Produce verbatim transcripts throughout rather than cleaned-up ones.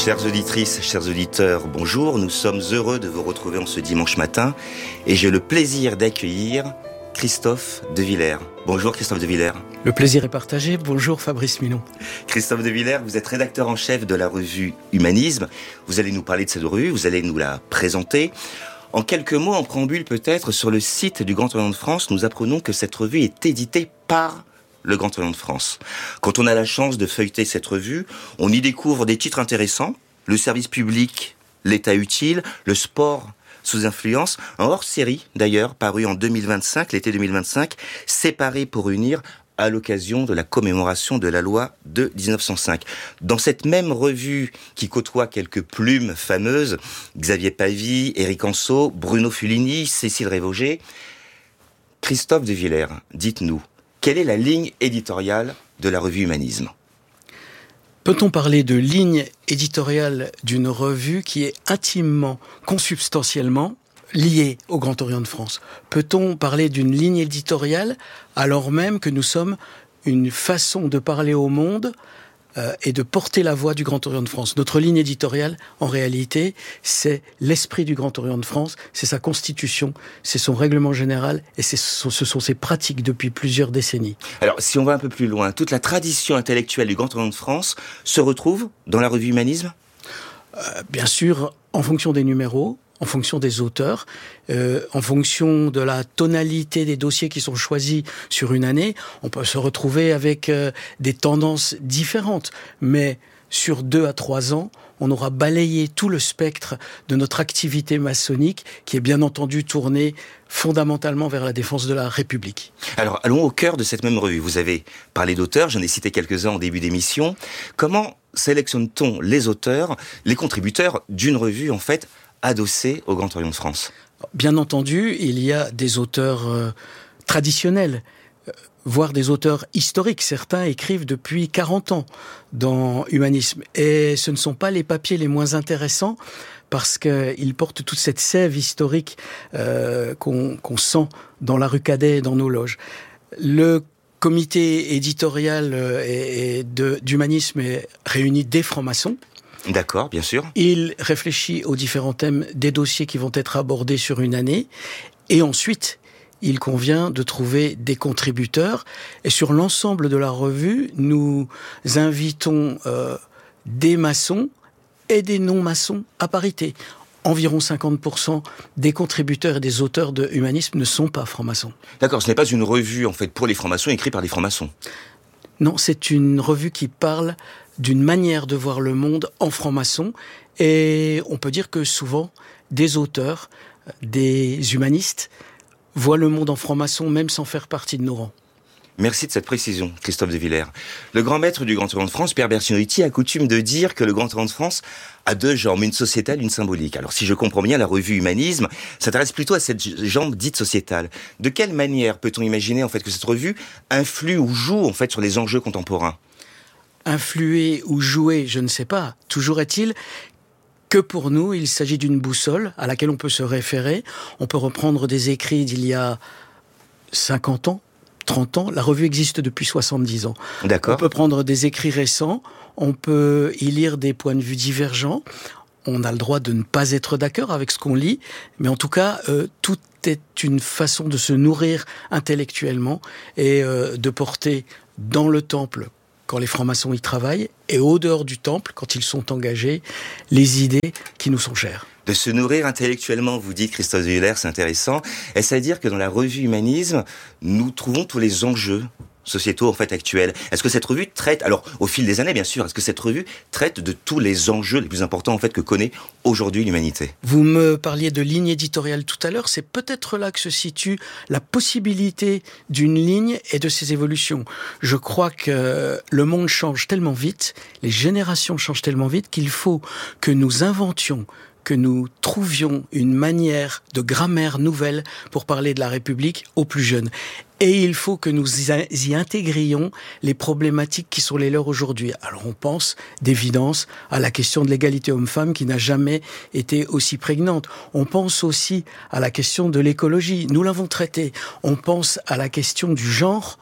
Chères auditrices, chers auditeurs, bonjour. Nous sommes heureux de vous retrouver en ce dimanche matin et j'ai le plaisir d'accueillir Christophe de Villers. Bonjour Christophe de Villers. Le plaisir est partagé. Bonjour Fabrice Milon. Christophe de Villers, vous êtes rédacteur en chef de la revue Humanisme. Vous allez nous parler de cette revue, vous allez nous la présenter. En quelques mots, en préambule peut-être, sur le site du Grand Orient de France, nous apprenons que cette revue est éditée par le Grand Orient de France. Quand on a la chance de feuilleter cette revue, on y découvre des titres intéressants, le service public, l'État utile, le sport sous influence, un hors-série d'ailleurs, paru en deux mille vingt-cinq, l'été deux mille vingt-cinq, Séparés pour unir, à l'occasion de la commémoration de la loi de dix-neuf cent cinq. Dans cette même revue qui côtoie quelques plumes fameuses, Xavier Pavie, Éric Anseau, Bruno Fulini, Cécile Révauger, Christophe de Villers, dites-nous, quelle est la ligne éditoriale de la revue Humanisme ? Peut-on parler de ligne éditoriale d'une revue qui est intimement, consubstantiellement liée au Grand Orient de France ? Peut-on parler d'une ligne éditoriale alors même que nous sommes une façon de parler au monde euh, et de porter la voix du Grand Orient de France ? Notre ligne éditoriale, en réalité, c'est l'esprit du Grand Orient de France, c'est sa constitution, c'est son règlement général et c'est, ce sont ses pratiques depuis plusieurs décennies. Alors, si on va un peu plus loin, toute la tradition intellectuelle du Grand Orient de France se retrouve dans la revue Humanisme ? euh, Bien sûr, en fonction des numéros, en fonction des auteurs, euh, en fonction de la tonalité des dossiers qui sont choisis sur une année, on peut se retrouver avec euh, des tendances différentes. Mais sur deux à trois ans, on aura balayé tout le spectre de notre activité maçonnique qui est bien entendu tournée fondamentalement vers la défense de la République. Alors, allons au cœur de cette même revue. Vous avez parlé d'auteurs, j'en ai cité quelques-uns en début d'émission. Comment sélectionne-t-on les auteurs, les contributeurs d'une revue, en fait, adossé au Grand Orient de France? Bien entendu, il y a des auteurs euh, traditionnels, euh, voire des auteurs historiques. Certains écrivent depuis quarante ans dans Humanisme. Et ce ne sont pas les papiers les moins intéressants parce qu'ils portent toute cette sève historique euh, qu'on, qu'on sent dans la rue Cadet et dans nos loges. Le comité éditorial euh, et, et de, d'Humanisme est réuni des francs-maçons. D'accord, bien sûr. Il réfléchit aux différents thèmes des dossiers qui vont être abordés sur une année. Et ensuite, il convient de trouver des contributeurs. Et sur l'ensemble de la revue, nous invitons euh, des maçons et des non-maçons à parité. Environ cinquante pour cent des contributeurs et des auteurs de Humanisme ne sont pas francs-maçons. D'accord, ce n'est pas une revue en fait pour les francs-maçons, écrite par des francs-maçons. Non, c'est une revue qui parle d'une manière de voir le monde en franc-maçon. Et on peut dire que souvent, des auteurs, des humanistes, voient le monde en franc-maçon même sans faire partie de nos rangs. Merci de cette précision, Christophe de Villers. Le grand maître du Grand Orient de France, Pierre Bertinotti, a coutume de dire que le Grand Orient de France a deux jambes, une sociétale, une symbolique. Alors si je comprends bien, la revue Humanisme s'intéresse plutôt à cette jambe dite sociétale. De quelle manière peut-on imaginer en fait que cette revue influe ou joue en fait sur les enjeux contemporains ? Influer ou jouer, je ne sais pas. Toujours est-il que pour nous, il s'agit d'une boussole à laquelle on peut se référer. On peut reprendre des écrits d'il y a cinquante ans, trente ans. La revue existe depuis soixante-dix ans. D'accord. On peut prendre des écrits récents, on peut y lire des points de vue divergents. On a le droit de ne pas être d'accord avec ce qu'on lit, mais en tout cas, euh, tout est une façon de se nourrir intellectuellement et euh, de porter dans le temple, quand les francs-maçons y travaillent, et au dehors du temple, quand ils sont engagés, les idées qui nous sont chères. De se nourrir intellectuellement, vous dites, Christophe de Villers, c'est intéressant. Est-ce à dire que dans la revue Humanisme, nous trouvons tous les enjeux sociétaux en fait actuels? Est-ce que cette revue traite, alors au fil des années bien sûr, est-ce que cette revue traite de tous les enjeux les plus importants en fait que connaît aujourd'hui l'humanité? Vous me parliez de ligne éditoriale tout à l'heure, c'est peut-être là que se situe la possibilité d'une ligne et de ses évolutions. Je crois que le monde change tellement vite, les générations changent tellement vite qu'il faut que nous inventions, que nous trouvions une manière de grammaire nouvelle pour parler de la République aux plus jeunes. Et il faut que nous y intégrions les problématiques qui sont les leurs aujourd'hui. Alors on pense d'évidence à la question de l'égalité homme-femme qui n'a jamais été aussi prégnante. On pense aussi à la question de l'écologie. Nous l'avons traitée. On pense à la question du genre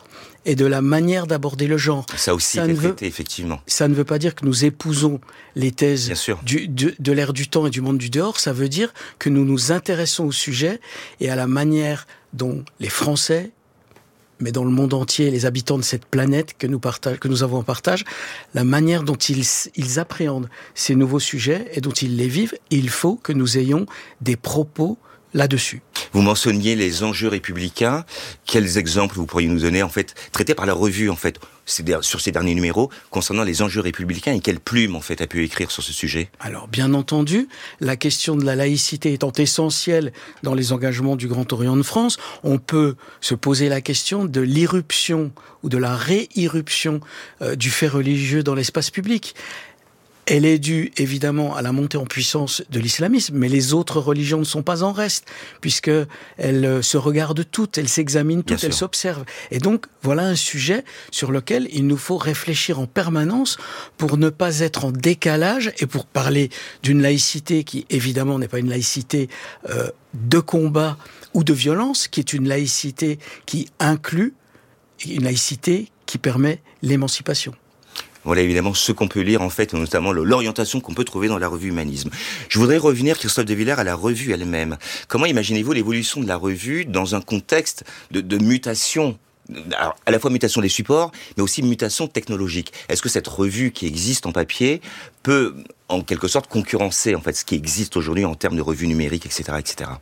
et de la manière d'aborder le genre. Ça aussi ça été ne veut, traité, effectivement. Ça ne veut pas dire que nous épousons les thèses Bien sûr. Du, de, de l'ère du temps et du monde du dehors. Ça veut dire que nous nous intéressons au sujet et à la manière dont les Français, mais dans le monde entier, les habitants de cette planète que nous, partage, que nous avons en partage, la manière dont ils, ils appréhendent ces nouveaux sujets et dont ils les vivent, il faut que nous ayons des propos là-dessus. Vous mentionniez les enjeux républicains. Quels exemples vous pourriez nous donner, en fait, traités par la revue, en fait, sur ces derniers numéros, concernant les enjeux républicains, et quelle plume, en fait, a pu écrire sur ce sujet? Alors, bien entendu, la question de la laïcité étant essentielle dans les engagements du Grand Orient de France, on peut se poser la question de l'irruption ou de la réirruption euh, du fait religieux dans l'espace public. Elle est due évidemment à la montée en puissance de l'islamisme, mais les autres religions ne sont pas en reste, puisque elles se regardent toutes, elles s'examinent toutes, elles s'observent. Et donc, voilà un sujet sur lequel il nous faut réfléchir en permanence pour ne pas être en décalage et pour parler d'une laïcité qui, évidemment, n'est pas une laïcité euh, de combat ou de violence, qui est une laïcité qui inclut, une laïcité qui permet l'émancipation. Voilà évidemment ce qu'on peut lire en fait, notamment l'orientation qu'on peut trouver dans la revue Humanisme. Je voudrais revenir, Christophe de Villers, à la revue elle-même. Comment imaginez-vous l'évolution de la revue dans un contexte de, de mutation, alors, à la fois mutation des supports, mais aussi mutation technologique? Est-ce que cette revue qui existe en papier peut, en quelque sorte, concurrencer en fait ce qui existe aujourd'hui en termes de revues numériques, et cetera, et cetera.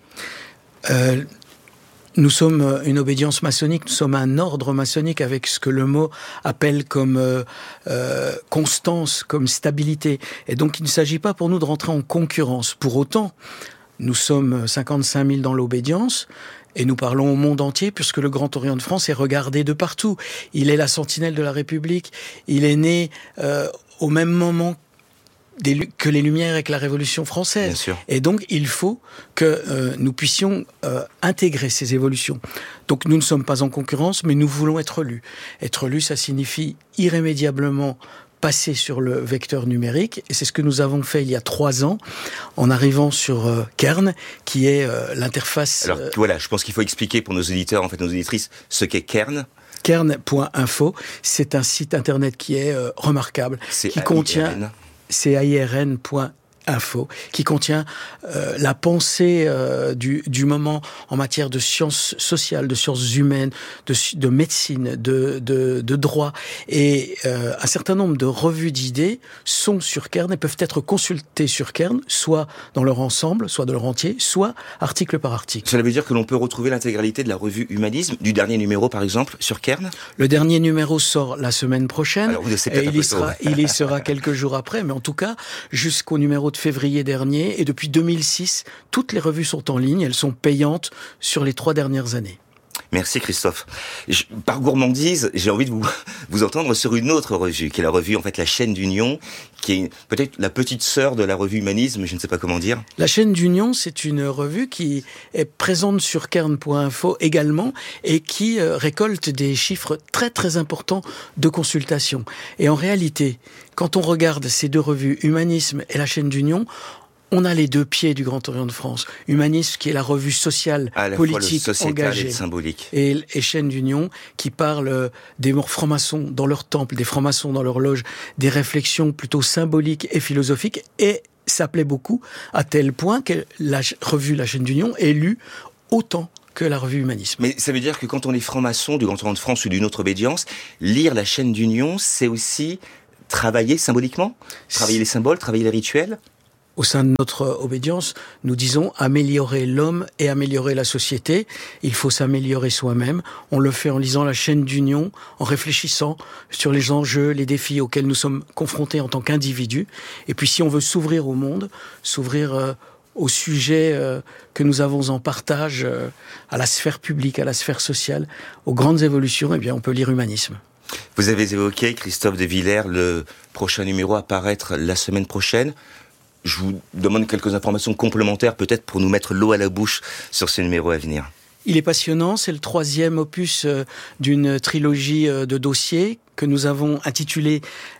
Euh... Nous sommes une obédience maçonnique, nous sommes un ordre maçonnique avec ce que le mot appelle comme euh, euh, constance, comme stabilité. Et donc il ne s'agit pas pour nous de rentrer en concurrence. Pour autant, nous sommes cinquante-cinq mille dans l'obédience et nous parlons au monde entier puisque le Grand Orient de France est regardé de partout. Il est la sentinelle de la République, il est né euh, au même moment Des, que les Lumières et que la Révolution française. Bien sûr. Et donc, il faut que euh, nous puissions euh, intégrer ces évolutions. Donc, nous ne sommes pas en concurrence, mais nous voulons être lus. Être lus, ça signifie irrémédiablement passer sur le vecteur numérique. Et c'est ce que nous avons fait il y a trois ans, en arrivant sur euh, Kern, qui est euh, l'interface... Alors, euh, voilà, je pense qu'il faut expliquer pour nos auditeurs, en fait, nos auditrices, ce qu'est Kern. Kern point info, c'est un site internet qui est euh, remarquable, c'est qui contient... C A I R N point info, qui contient euh, la pensée euh, du, du moment en matière de sciences sociales, de sciences humaines, de, de médecine, de, de, de droit. Et euh, un certain nombre de revues d'idées sont sur Kern et peuvent être consultées sur Kern, soit dans leur ensemble, soit dans leur entier, soit article par article. Cela veut dire que l'on peut retrouver l'intégralité de la revue Humanisme, du dernier numéro par exemple, sur Kern? Le dernier numéro sort la semaine prochaine. Alors, vous et il, y sera, il y sera quelques jours après, mais en tout cas, jusqu'au numéro de février dernier, et depuis deux mille six, toutes les revues sont en ligne, elles sont payantes sur les trois dernières années. Merci Christophe. Je, par gourmandise, j'ai envie de vous, vous entendre sur une autre revue, qui est la revue, en fait, La Chaîne d'Union, qui est peut-être la petite sœur de la revue Humanisme, je ne sais pas comment dire. La Chaîne d'Union, c'est une revue qui est présente sur Kern point info également, et qui euh, récolte des chiffres très très importants de consultation. Et en réalité, quand on regarde ces deux revues, Humanisme et La Chaîne d'Union, on a les deux pieds du Grand Orient de France. Humanisme, qui est la revue sociale, à la politique, fois le engagée, et le symbolique. Et, et Chaîne d'Union, qui parle des francs-maçons dans leur temple, des francs-maçons dans leur loge, des réflexions plutôt symboliques et philosophiques, et ça plaît beaucoup, à tel point que la revue La Chaîne d'Union est lue autant que la revue Humanisme. Mais ça veut dire que quand on est franc-maçon du Grand Orient de France ou d'une autre obédience, lire La Chaîne d'Union, c'est aussi travailler symboliquement, travailler les symboles, travailler les rituels. Au sein de notre obédience, nous disons améliorer l'homme et améliorer la société. Il faut s'améliorer soi-même. On le fait en lisant La Chaîne d'Union, en réfléchissant sur les enjeux, les défis auxquels nous sommes confrontés en tant qu'individus. Et puis si on veut s'ouvrir au monde, s'ouvrir euh, aux sujets euh, que nous avons en partage, euh, à la sphère publique, à la sphère sociale, aux grandes évolutions, eh bien on peut lire Humanisme. Vous avez évoqué, Christophe de Villers, le prochain numéro à paraître la semaine prochaine. Je vous demande quelques informations complémentaires, peut-être pour nous mettre l'eau à la bouche sur ce numéro à venir. Il est passionnant, c'est le troisième opus d'une trilogie de dossiers que nous avons intitulé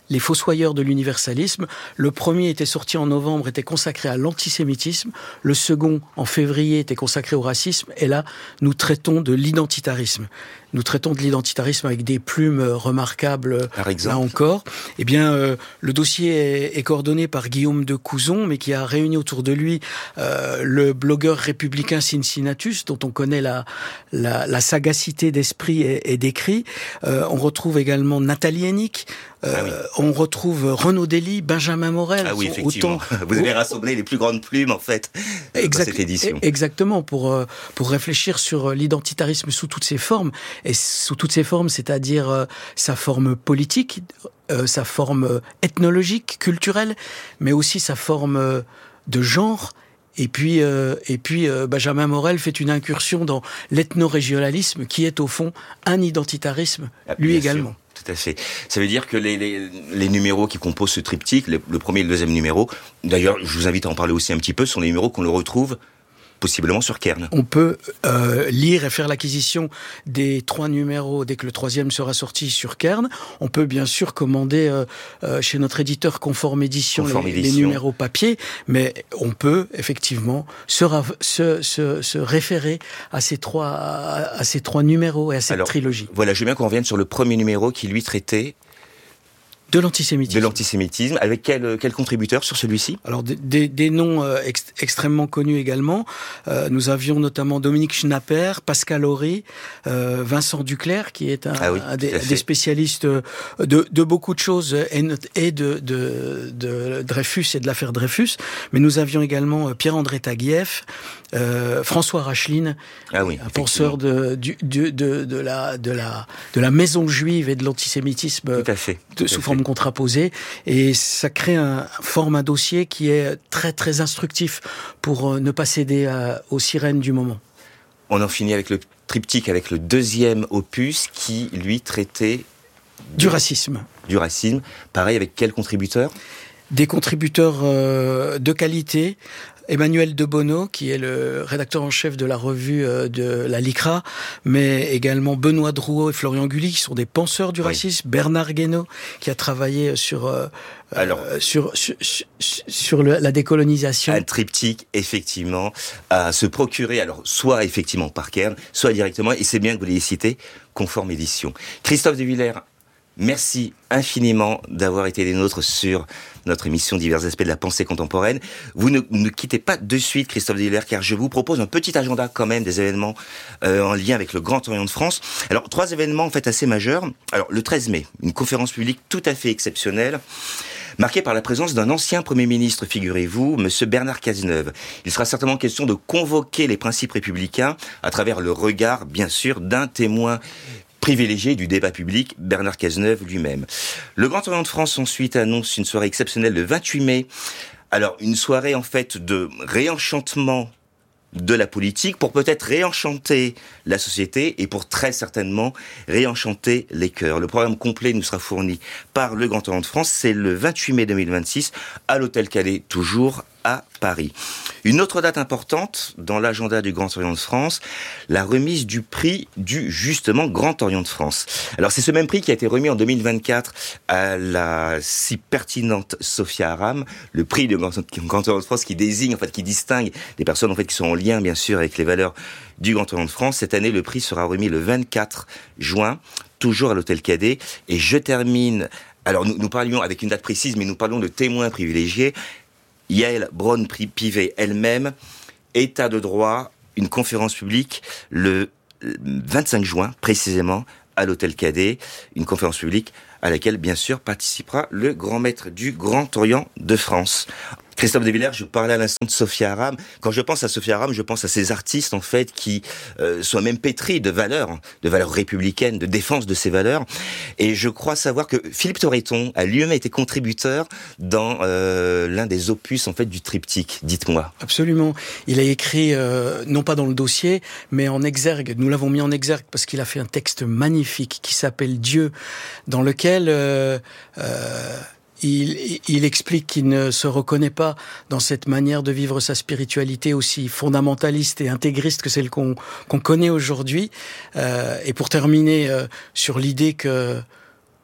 Les Fossoyeurs de l'universalisme. Le premier était sorti en novembre, était consacré à l'antisémitisme. Le second, en février, était consacré au racisme. Et là, nous traitons de l'identitarisme. Nous traitons de l'identitarisme avec des plumes remarquables. Par exemple. Là encore. Eh bien, euh, le dossier est, est coordonné par Guillaume de Couzon, mais qui a réuni autour de lui euh, le blogueur républicain Cincinnatus, dont on connaît la, la, la sagacité d'esprit et, et d'écrit. Euh, on retrouve également Nathalie Hennick. Euh, ah oui. On retrouve Renaud Dely, Benjamin Morel. Ah oui, effectivement. Autant... Vous avez rassemblé les plus grandes plumes, en fait, exact... dans cette édition. Exactement, pour, pour réfléchir sur l'identitarisme sous toutes ses formes. Et sous toutes ses formes, c'est-à-dire euh, sa forme politique, euh, sa forme ethnologique, culturelle, mais aussi sa forme euh, de genre. Et puis, euh, et puis euh, Benjamin Morel fait une incursion dans l'ethno-régionalisme, qui est au fond un identitarisme, ah, lui également. Sûr. Tout à fait. Ça veut dire que les, les, les numéros qui composent ce triptyque, le, le premier et le deuxième numéro, d'ailleurs, je vous invite à en parler aussi un petit peu, sont les numéros qu'on le retrouve possiblement sur Cairn. On peut euh, lire et faire l'acquisition des trois numéros dès que le troisième sera sorti sur Cairn. On peut bien sûr commander euh, euh, chez notre éditeur Conforme Édition, Conforme les, édition. les numéros papier, mais on peut effectivement se, se, se, se référer à ces trois à, à ces trois numéros et à cette Alors, trilogie. Voilà, je veux bien qu'on revienne sur le premier numéro qui lui traitait de l'antisémitisme. De l'antisémitisme. Avec quel, quel contributeur sur celui-ci ? Alors, des, des, des noms euh, ex, extrêmement connus également. Euh, nous avions notamment Dominique Schnapper, Pascal Horry, euh, Vincent Duclerc, qui est un, ah oui, un des, des spécialistes de, de beaucoup de choses, et, et de, de, de Dreyfus et de l'affaire Dreyfus. Mais nous avions également Pierre-André Taguieff, euh, François Racheline, ah oui, un penseur de, du, de, de, de, la, de, la, de la maison juive et de l'antisémitisme tout à fait, tout de, sous à forme fait. contraposée, et ça crée un forme, un dossier qui est très très instructif pour ne pas céder à, aux sirènes du moment. On en finit avec le triptyque, avec le deuxième opus qui, lui, traitait de, du racisme. Du racisme. Pareil, avec quel contributeur ? Des contributeurs euh, de qualité. Emmanuel de Bono, qui est le rédacteur en chef de la revue euh, de la LICRA, mais également Benoît Drouot et Florian Gully, qui sont des penseurs du oui. racisme. Bernard Guénaud, qui a travaillé sur euh, Alors, euh, sur sur, sur, sur le, la décolonisation. Un triptyque, effectivement, à se procurer, alors soit effectivement par Cairn, soit directement, et c'est bien que vous l'ayez cité, Conforme Édition. Christophe de Villers, merci infiniment d'avoir été des nôtres sur notre émission Divers aspects de la pensée contemporaine. Vous ne, ne quittez pas de suite, Christophe de Villers, car je vous propose un petit agenda quand même des événements euh, en lien avec le Grand Orient de France. Alors, trois événements en fait assez majeurs. Alors, le treize mai, une conférence publique tout à fait exceptionnelle, marquée par la présence d'un ancien Premier ministre, figurez-vous, Monsieur Bernard Cazeneuve. Il sera certainement question de convoquer les principes républicains à travers le regard, bien sûr, d'un témoin privilégié du débat public, Bernard Cazeneuve lui-même. Le Grand Orient de France ensuite annonce une soirée exceptionnelle le vingt-huit mai. Alors, une soirée en fait de réenchantement de la politique pour peut-être réenchanter la société et pour très certainement réenchanter les cœurs. Le programme complet nous sera fourni par le Grand Orient de France. C'est le vingt-huit mai deux mille vingt-six à l'Hôtel Calais, toujours à Paris. Une autre date importante dans l'agenda du Grand Orient de France, la remise du prix du, justement, Grand Orient de France. Alors, c'est ce même prix qui a été remis en deux mille vingt-quatre à la si pertinente Sophia Aram, le prix du Grand Orient de France qui désigne, en fait, qui distingue des personnes, en fait, qui sont en lien, bien sûr, avec les valeurs du Grand Orient de France. Cette année, le prix sera remis le vingt-quatre juin, toujours à l'Hôtel Cadet. Et je termine, alors, nous, nous parlions avec une date précise, mais nous parlons de témoins privilégiés. Yael Braun-Pivet elle-même, État de droit, une conférence publique le vingt-cinq juin, précisément, à l'Hôtel Cadet, une conférence publique à laquelle, bien sûr, participera le grand maître du Grand Orient de France. Christophe de Villers, je parlais à l'instant de Sophia Aram. Quand je pense à Sophia Aram, je pense à ces artistes, en fait, qui euh, sont même pétris de valeurs, de valeurs républicaines, de défense de ces valeurs. Et je crois savoir que Philippe Torreton a lui-même été contributeur dans euh, l'un des opus, en fait, du triptyque. Dites-moi. Absolument. Il a écrit, euh, non pas dans le dossier, mais en exergue. Nous l'avons mis en exergue parce qu'il a fait un texte magnifique qui s'appelle Dieu, dans lequel... Euh, euh, Il, il explique qu'il ne se reconnaît pas dans cette manière de vivre sa spiritualité aussi fondamentaliste et intégriste que celle qu'on, qu'on connaît aujourd'hui. Euh, et pour terminer euh, sur l'idée que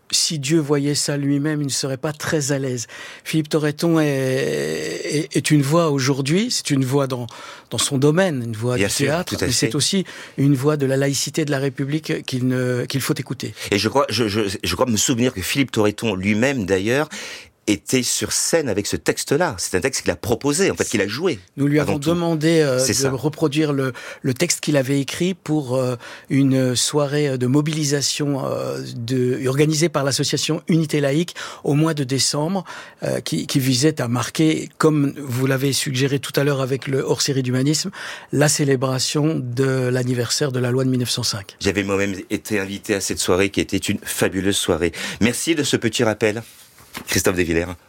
si Dieu voyait ça lui-même, il ne serait pas très à l'aise. Philippe Torreton est, est, est une voix aujourd'hui, c'est une voix dans, dans son domaine, une voix Bien du sûr, théâtre, tout à mais fait. c'est aussi une voix de la laïcité de la République qu'il, ne, qu'il faut écouter. Et je crois, je, je, je crois me souvenir que Philippe Torreton lui-même, d'ailleurs, était sur scène avec ce texte-là. C'est un texte qu'il a proposé, en fait, qu'il a joué. Nous lui avons tout. demandé euh, de ça. reproduire le, le texte qu'il avait écrit pour euh, une soirée de mobilisation euh, de, organisée par l'association Unité Laïque au mois de décembre, euh, qui, qui visait à marquer, comme vous l'avez suggéré tout à l'heure avec le hors-série d'humanisme, la célébration de l'anniversaire de la loi de mille neuf cent cinq. J'avais moi-même été invité à cette soirée qui était une fabuleuse soirée. Merci de ce petit rappel, Christophe Desvillers.